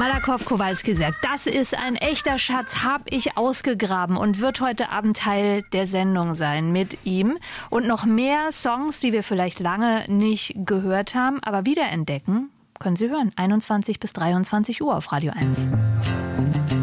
Malakoff Kowalski sagt, das ist ein echter Schatz, habe ich ausgegraben und wird heute Abend Teil der Sendung sein mit ihm. Und noch mehr Songs, die wir vielleicht lange nicht gehört haben, aber wiederentdecken, können Sie hören. 21 bis 23 Uhr auf Radio 1.